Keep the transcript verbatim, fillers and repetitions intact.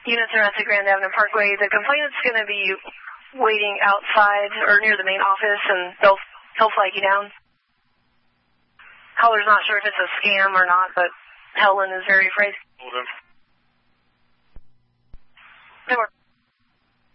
units are at the Grand Avenue Parkway. The complainant's going to be waiting outside or near the main office, and they'll, he'll flag you down. Caller's not sure if it's a scam or not, but Helen is very afraid. Hold him. Good work.